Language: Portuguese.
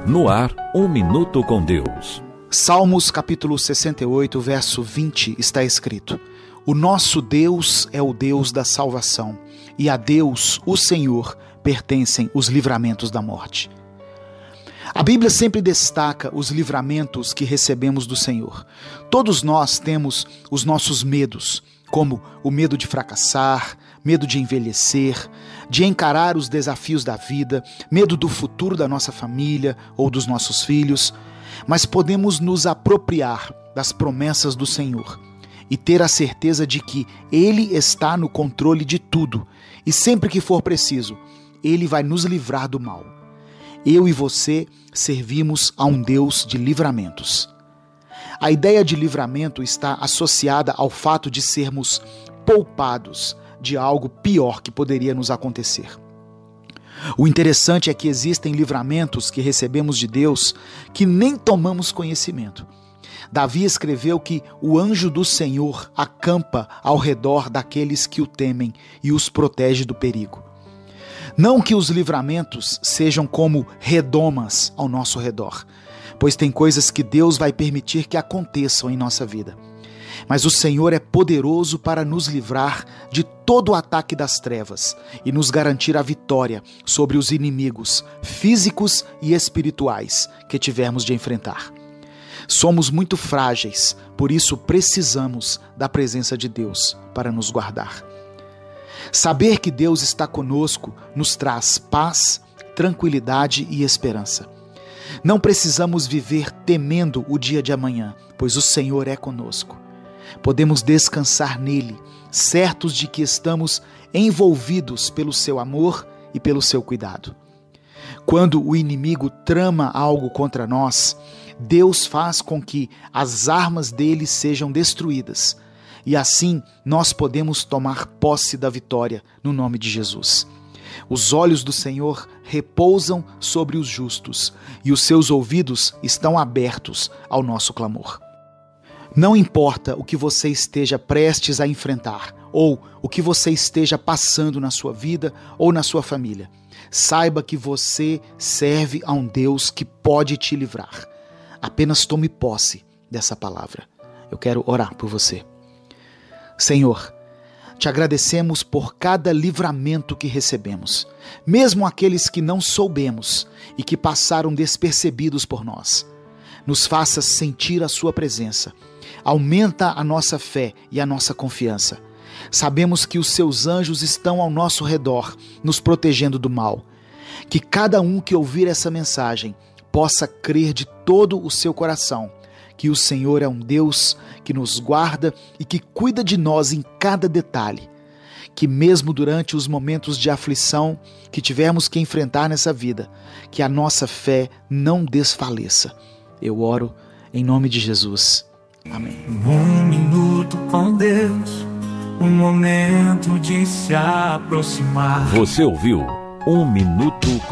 No ar, Um Minuto com Deus. Salmos capítulo 68, verso 20, está escrito: O nosso Deus é o Deus da salvação, e a Deus, o Senhor, pertencem os livramentos da morte. A Bíblia sempre destaca os livramentos que recebemos do Senhor. Todos nós temos os nossos medos, como o medo de fracassar, medo de envelhecer, de encarar os desafios da vida, medo do futuro da nossa família ou dos nossos filhos, mas podemos nos apropriar das promessas do Senhor e ter a certeza de que Ele está no controle de tudo e sempre que for preciso, Ele vai nos livrar do mal. Eu e você servimos a um Deus de livramentos. A ideia de livramento está associada ao fato de sermos poupados de algo pior que poderia nos acontecer. O interessante é que existem livramentos que recebemos de Deus que nem tomamos conhecimento. Davi escreveu que o anjo do Senhor acampa ao redor daqueles que o temem e os protege do perigo. Não que os livramentos sejam como redomas ao nosso redor, pois tem coisas que Deus vai permitir que aconteçam em nossa vida. Mas o Senhor é poderoso para nos livrar de todo o ataque das trevas e nos garantir a vitória sobre os inimigos físicos e espirituais que tivermos de enfrentar. Somos muito frágeis, por isso precisamos da presença de Deus para nos guardar. Saber que Deus está conosco nos traz paz, tranquilidade e esperança. Não precisamos viver temendo o dia de amanhã, pois o Senhor é conosco. Podemos descansar nele, certos de que estamos envolvidos pelo seu amor e pelo seu cuidado. Quando o inimigo trama algo contra nós, Deus faz com que as armas dele sejam destruídas, e assim nós podemos tomar posse da vitória no nome de Jesus. Os olhos do Senhor repousam sobre os justos, e os seus ouvidos estão abertos ao nosso clamor. Não importa o que você esteja prestes a enfrentar, ou o que você esteja passando na sua vida ou na sua família, saiba que você serve a um Deus que pode te livrar. Apenas tome posse dessa palavra. Eu quero orar por você. Senhor, te agradecemos por cada livramento que recebemos, mesmo aqueles que não soubemos e que passaram despercebidos por nós. Nos faça sentir a sua presença. Aumenta a nossa fé e a nossa confiança. Sabemos que os seus anjos estão ao nosso redor, nos protegendo do mal. Que cada um que ouvir essa mensagem possa crer de todo o seu coração que o Senhor é um Deus que nos guarda e que cuida de nós em cada detalhe. Que mesmo durante os momentos de aflição que tivermos que enfrentar nessa vida, que a nossa fé não desfaleça. Eu oro em nome de Jesus. Amém. Um minuto com Deus, um momento de se aproximar. Você ouviu Um Minuto com